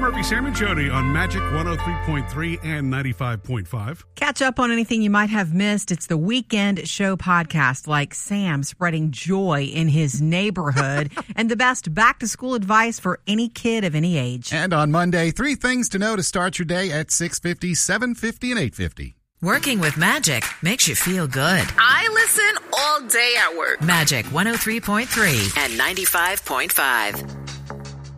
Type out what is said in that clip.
Murphy, Sam, and Jody on Magic 103.3 and 95.5. Catch up on anything you might have missed. It's the Weekend Show podcast, like Sam spreading joy in his neighborhood and the best back-to-school advice for any kid of any age. And on Monday, 3 things to know to start your day at 6:50, 7:50, and 8:50. Working with Magic makes you feel good. I listen all day at work. Magic 103.3 and 95.5.